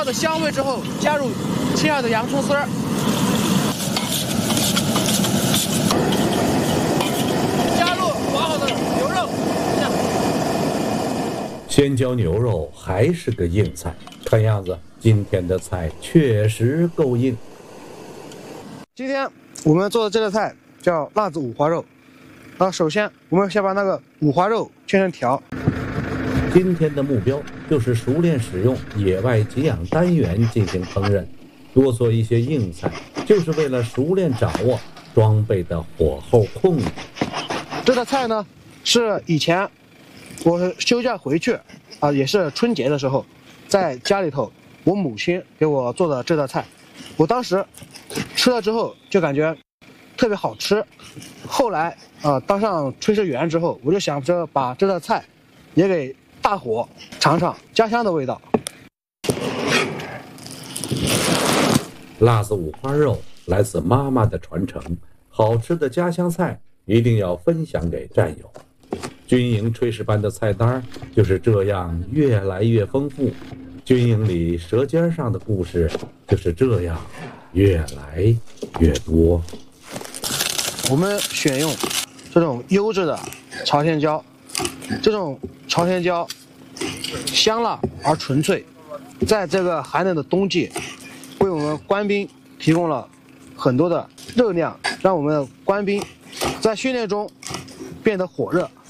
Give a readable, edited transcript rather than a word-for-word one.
的香味之后，加入切好的洋葱丝儿，加入划好的牛肉。 鲜椒牛肉还是个硬菜，看样子今天的菜确实够硬。 今天我们做的这道菜叫辣子五花肉。首先我们先把那个五花肉切成条。 今天的目标就是熟练使用野外给养单元进行烹饪，多做一些硬菜，就是为了熟练掌握装备的火候控制。 这道菜呢，是以前我休假回去也是春节的时候，在家里头我母亲给我做的这道菜，我当时吃了之后就感觉特别好吃。后来当上炊事员之后，我就想着把这道菜也给大伙尝尝家乡的味道。 辣子五花肉来自妈妈的传承，好吃的家乡菜一定要分享给战友。军营炊事班的菜单就是这样越来越丰富，军营里舌尖上的故事就是这样越来越多。 我们选用这种优质的朝天椒，这种朝天椒香辣而纯粹，在这个寒冷的冬季，为我们官兵提供了很多的热量，让我们的官兵在训练中变得火热。